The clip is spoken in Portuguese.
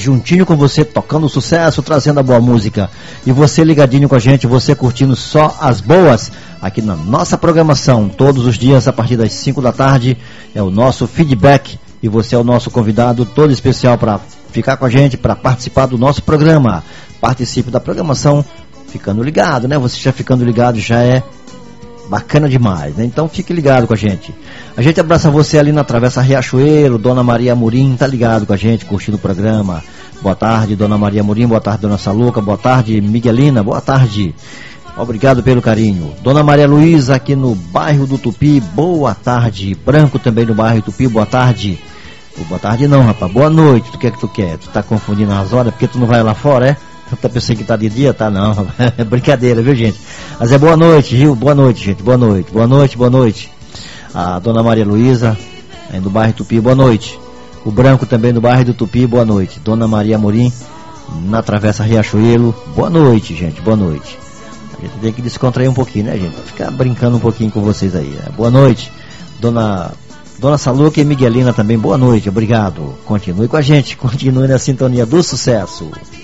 juntinho com você, tocando o sucesso, trazendo a boa música. E você ligadinho com a gente, você curtindo só as boas, aqui na nossa programação, todos os dias a partir das 5 da tarde, é o nosso feedback. E você é o nosso convidado todo especial para ficar com a gente, para participar do nosso programa. Participe da programação ficando ligado, né? Você já ficando ligado já é bacana demais, né? Então fique ligado com a gente. A gente abraça você ali na Travessa Riachuelo, Dona Maria Amorim, tá ligado com a gente, curtindo o programa. Boa tarde, Dona Maria Amorim, boa tarde, Dona Saluca, boa tarde, Miguelina, boa tarde. Obrigado pelo carinho. Dona Maria Luísa aqui no bairro do Tupi, boa tarde. Branco também no bairro do Tupi, boa tarde. Boa tarde não, rapaz, boa noite. Tu quer que tu quer? Tu tá confundindo as horas porque tu não vai lá fora, é? Tu tá pensando que tá de dia? Tá não, é brincadeira, viu, gente? Mas é boa noite, Gil, boa noite, gente, boa noite, boa noite, boa noite. A Dona Maria Luísa, aí no bairro Tupi, boa noite. O Branco também no bairro do Tupi, boa noite. Dona Maria Amorim, na Travessa Riachuelo, boa noite, gente, boa noite. A gente tem que descontrair um pouquinho, né, gente? Ficar brincando um pouquinho com vocês aí, né? Boa noite. Dona Saluca e Miguelina também, boa noite, obrigado. Continue com a gente, continue na sintonia do sucesso.